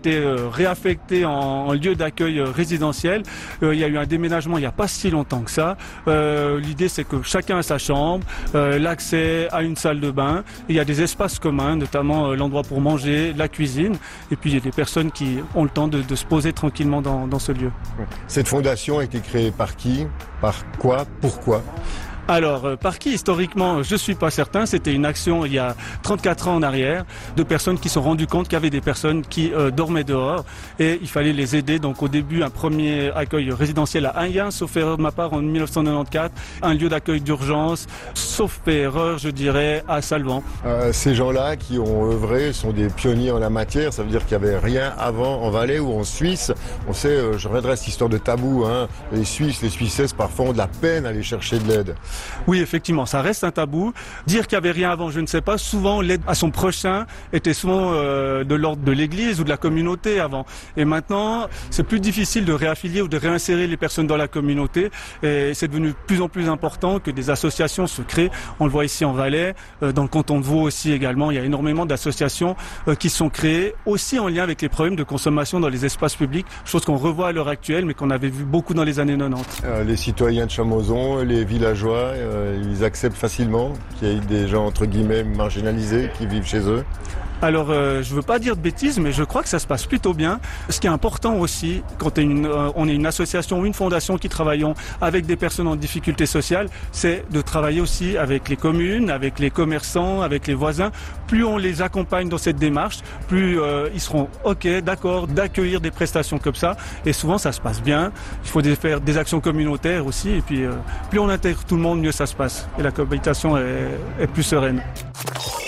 été réaffecté en lieu d'accueil résidentiel. Il y a eu un déménagement il n'y a pas si longtemps que ça. L'idée, c'est que chacun a sa chambre, l'accès à une salle de bain. Il y a des espaces communs, notamment l'endroit pour manger, la cuisine. Et puis, il y a des personnes qui ont le temps de se poser tranquillement dans ce lieu. Cette fondation a été créée par qui? Par quoi? Pourquoi? Alors, par qui historiquement, je suis pas certain. C'était une action il y a 34 ans en arrière, de personnes qui se sont rendues compte qu'il y avait des personnes qui dormaient dehors et il fallait les aider. Donc au début, un premier accueil résidentiel à Amiens, sauf erreur de ma part, en 1994, un lieu d'accueil d'urgence, sauf erreur, je dirais, à Salvan. Ces gens-là qui ont œuvré sont des pionniers en la matière. Ça veut dire qu'il n'y avait rien avant en Valais ou en Suisse. On sait, je reviendrai à cette histoire de tabou, hein. Les Suisses, les Suissesses parfois ont de la peine à aller chercher de l'aide. Oui, effectivement, ça reste un tabou. Dire qu'il n'y avait rien avant, je ne sais pas. Souvent, l'aide à son prochain était souvent de l'ordre de l'église ou de la communauté avant. Et maintenant, c'est plus difficile de réaffilier ou de réinsérer les personnes dans la communauté. Et c'est devenu de plus en plus important que des associations se créent. On le voit ici en Valais, dans le canton de Vaud aussi également. Il y a énormément d'associations qui sont créées, aussi en lien avec les problèmes de consommation dans les espaces publics, chose qu'on revoit à l'heure actuelle, mais qu'on avait vu beaucoup dans les années 90. Les citoyens de Champmozon, les villageois, ils acceptent facilement qu'il y ait des gens entre guillemets marginalisés qui vivent chez eux? Alors, je veux pas dire de bêtises, mais je crois que ça se passe plutôt bien. Ce qui est important aussi, quand on est une association ou une fondation qui travaillons avec des personnes en difficulté sociale, c'est de travailler aussi avec les communes, avec les commerçants, avec les voisins. Plus on les accompagne dans cette démarche, plus ils seront OK, d'accord, d'accueillir des prestations comme ça. Et souvent, ça se passe bien. Il faut faire des actions communautaires aussi. Et puis, plus on intègre tout le monde, mieux ça se passe. Et la cohabitation est plus sereine.